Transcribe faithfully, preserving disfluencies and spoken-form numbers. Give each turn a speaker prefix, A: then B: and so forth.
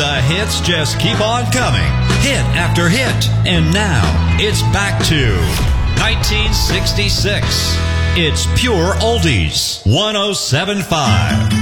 A: The hits just keep on coming, hit after hit. And now, it's back to nineteen sixty-six. It's Pure Oldies, one oh seven point five.